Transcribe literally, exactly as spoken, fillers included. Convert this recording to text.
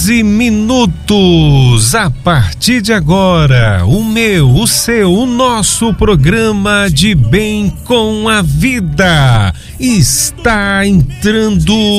Minutos a partir de agora, o meu, o seu, o nosso programa de Bem com a Vida está entrando